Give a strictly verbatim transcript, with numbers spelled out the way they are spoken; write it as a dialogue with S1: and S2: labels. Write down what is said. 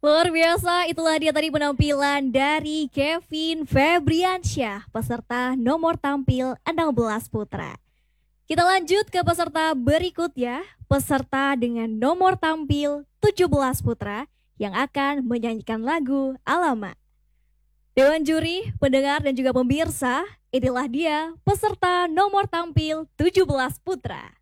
S1: Luar biasa, itulah dia tadi penampilan dari Kevin Febriansyah, peserta nomor tampil enam belas putra. Kita lanjut ke peserta berikutnya, peserta dengan nomor tampil tujuh belas putra yang akan menyanyikan lagu Alamak. Dewan juri, pendengar dan juga pemirsa, inilah dia peserta nomor tampil tujuh belas putra.